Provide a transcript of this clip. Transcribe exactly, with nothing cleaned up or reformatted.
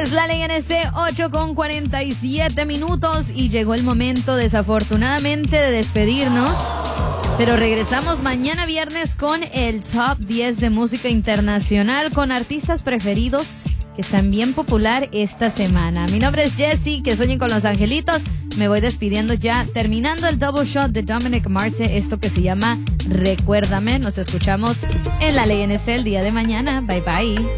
Es la Ley N C, ocho con cuarenta y siete minutos y llegó el momento desafortunadamente de despedirnos. Pero regresamos mañana viernes con el Top diez de música internacional con artistas preferidos que están bien popular esta semana. Mi nombre es Jessie, que sueñen con los angelitos. Me voy despidiendo ya, terminando el double shot de Dominic Marte, esto que se llama Recuérdame. Nos escuchamos en la Ley N C el día de mañana. Bye bye.